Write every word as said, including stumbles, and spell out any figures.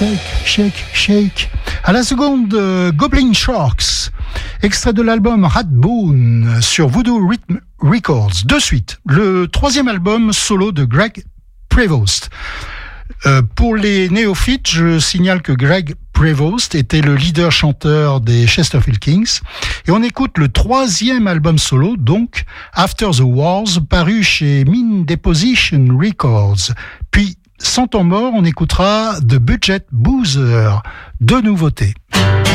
Shake, shake. À la seconde, euh, Goblin Sharks, extrait de l'album Ratbone sur Voodoo Rhythm Records. De suite, le troisième album solo de Greg Prevost. Euh, pour les néophytes, je signale que Greg Prevost était le leader chanteur des Chesterfield Kings. Et on écoute le troisième album solo, donc After the Wars, paru chez Mean Deposition Records. Puis, sans temps mort, on écoutera The Budget Boozer, deux nouveautés.